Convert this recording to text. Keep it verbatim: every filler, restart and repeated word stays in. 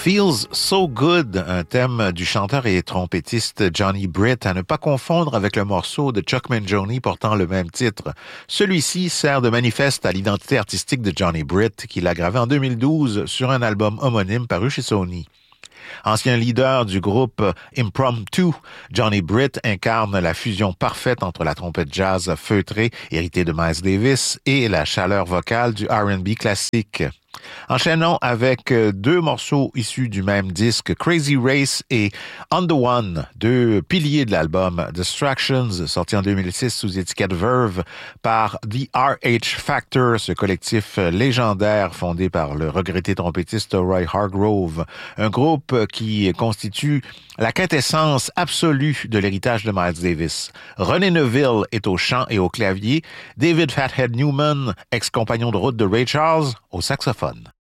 Feels So Good, un thème du chanteur et trompettiste Johnny Britt, à ne pas confondre avec le morceau de Chuck Mangione portant le même titre. Celui-ci sert de manifeste à l'identité artistique de Johnny Britt, qu'il a gravé en deux mille douze sur un album homonyme paru chez Sony. Ancien leader du groupe Impromptu, Johnny Britt incarne la fusion parfaite entre la trompette jazz feutrée, héritée de Miles Davis, et la chaleur vocale du R and B classique. Enchaînons avec deux morceaux issus du même disque, Crazy Race et On The One, deux piliers de l'album Distractions, sorti en deux mille six sous étiquette Verve par The R H Factor, ce collectif légendaire fondé par le regretté trompettiste Roy Hargrove, un groupe qui constitue la quintessence absolue de l'héritage de Miles Davis. René Neville est au chant et au clavier, David Fathead Newman, ex-compagnon de route de Ray Charles, au saxophone.